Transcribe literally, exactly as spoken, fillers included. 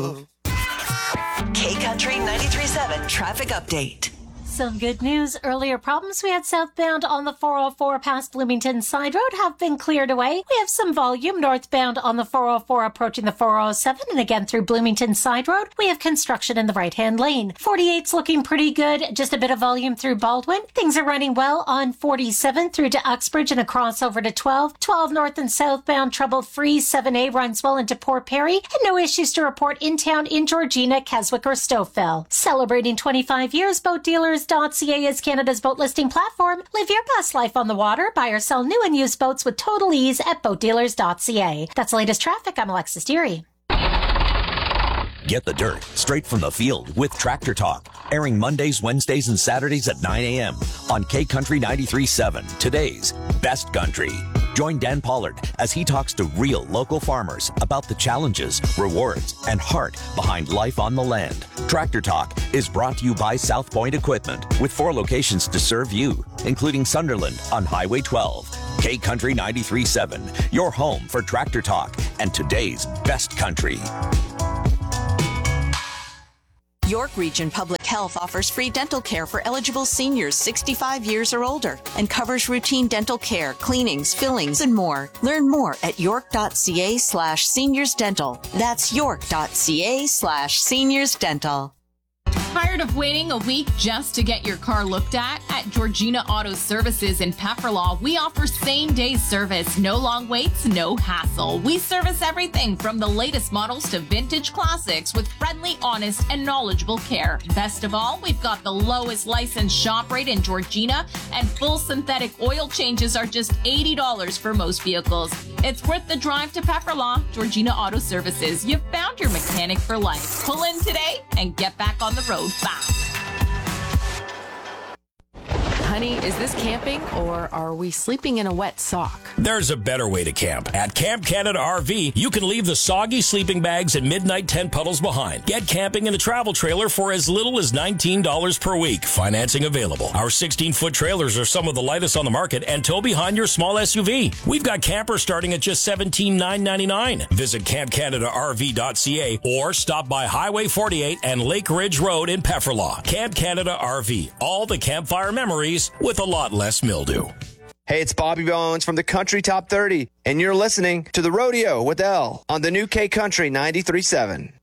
K-Country ninety-three point seven traffic update. Some good news. Earlier problems we had southbound on the four oh four past Bloomington Side Road have been cleared away. We have some volume northbound on the four oh four approaching the four oh seven, and again through Bloomington Side Road. We have construction in the right-hand lane. forty-eight's looking pretty good. Just a bit of volume through Baldwin. Things are running well on forty-seven through to Uxbridge and a crossover to twelve. twelve north and southbound trouble-free. seven A runs well into Port Perry, and no issues to report in town in Georgina, Keswick, or Stouffville. Celebrating twenty-five years, Boat Dealers dot C A is Canada's boat listing platform. Live your best life on the water. Buy or sell new and used boats with total ease at Boat Dealers dot C A. That's the latest traffic. I'm Alexis Deary. Get the dirt straight from the field with Tractor Talk, airing Mondays, Wednesdays, and Saturdays at nine a.m. on K-Country ninety-three point seven, today's best country. Join Dan Pollard as he talks to real local farmers about the challenges, rewards, and heart behind life on the land. Tractor Talk is brought to you by South Point Equipment, with four locations to serve you, including Sunderland on Highway twelve. K-Country ninety-three point seven, your home for Tractor Talk and today's best country. York Region Public Health offers free dental care for eligible seniors sixty-five years or older and covers routine dental care, cleanings, fillings, and more. Learn more at york.ca slash seniors dental. That's york.ca slash seniors dental. Tired of waiting a week just to get your car looked at? At Georgina Auto Services in Pefferlaw, we offer same-day service. No long waits, no hassle. We service everything from the latest models to vintage classics with friendly, honest, and knowledgeable care. Best of all, we've got the lowest licensed shop rate in Georgina, and full synthetic oil changes are just eighty dollars for most vehicles. It's worth the drive to Pefferlaw. Georgina Auto Services. You've found your mechanic for life. Pull in today and get back on the road fast. Honey, is this camping or are we sleeping in a wet sock? There's a better way to camp. At Camp Canada R V, you can leave the soggy sleeping bags and midnight tent puddles behind. Get camping in a travel trailer for as little as nineteen dollars per week. Financing available. Our sixteen-foot trailers are some of the lightest on the market and tow behind your small S U V. We've got campers starting at just seventeen thousand nine hundred ninety-nine dollars. Visit camp canada r v dot c a or stop by Highway forty-eight and Lake Ridge Road in Pefferlaw. Camp Canada R V. All the campfire memories with a lot less mildew. Hey, it's Bobby Bones from the Country Top thirty, and you're listening to The Rodeo with Elle on the new K-Country ninety-three point seven.